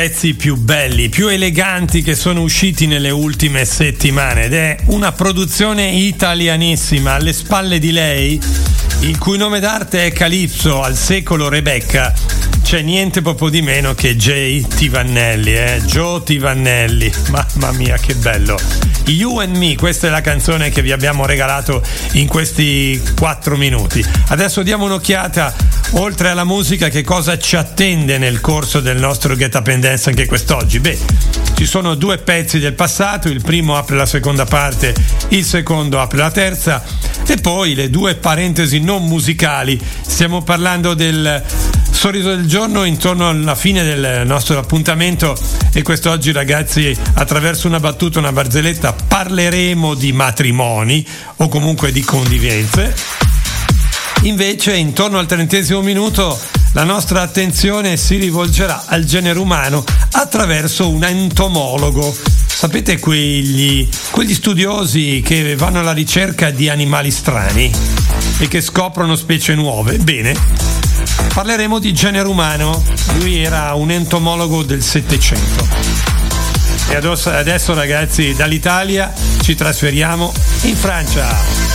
Pezzi più belli, più eleganti che sono usciti nelle ultime settimane ed è una produzione italianissima. Alle spalle di lei, il cui nome d'arte è Calypso, al secolo Rebecca, c'è niente proprio di meno che Joe T. Vannelli, Joe T. Vannelli, mamma mia che bello. You and Me, questa è la canzone che vi abbiamo regalato in questi 4 minuti. Adesso diamo un'occhiata, oltre alla musica, che cosa ci attende nel corso del nostro Get Up and Dance anche quest'oggi. Beh, ci sono 2 pezzi del passato, il primo apre la seconda parte, il secondo apre la terza, e poi le 2 parentesi non musicali. Stiamo parlando del sorriso del giorno intorno alla fine del nostro appuntamento, e quest'oggi, ragazzi, attraverso una battuta, una barzelletta, parleremo di matrimoni o comunque di convivenze. Invece, intorno al 30° minuto, la nostra attenzione si rivolgerà al genere umano attraverso un entomologo. Sapete, quegli studiosi che vanno alla ricerca di animali strani e che scoprono specie nuove? Bene, parleremo di genere umano. Lui era un entomologo del 700. E adesso, ragazzi, dall'Italia ci trasferiamo in Francia.